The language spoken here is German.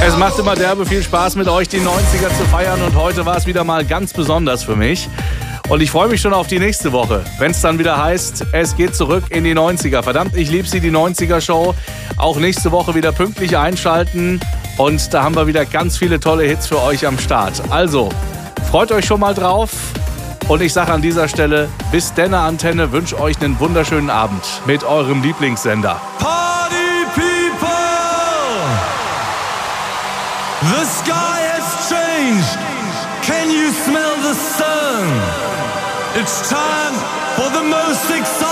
Es macht immer derbe viel Spaß, mit euch die 90er zu feiern und heute war es wieder mal ganz besonders für mich. Und ich freue mich schon auf die nächste Woche, wenn es dann wieder heißt, es geht zurück in die 90er. Verdammt, ich liebe sie, die 90er-Show. Auch nächste Woche wieder pünktlich einschalten und da haben wir wieder ganz viele tolle Hits für euch am Start. Also, freut euch schon mal drauf und ich sage an dieser Stelle, bis denne Antenne, wünsche euch einen wunderschönen Abend mit eurem Lieblingssender. Party people! The sky has changed. Can you smell the sun? It's time for the most exciting